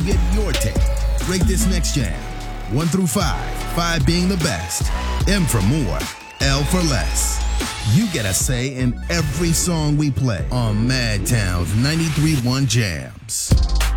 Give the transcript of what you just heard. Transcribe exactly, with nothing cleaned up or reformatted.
get your take. Rate this next jam. One through five. Five being the best. M for more. L for less. You get a say in every song we play on Madtown's ninety-three point one Jams.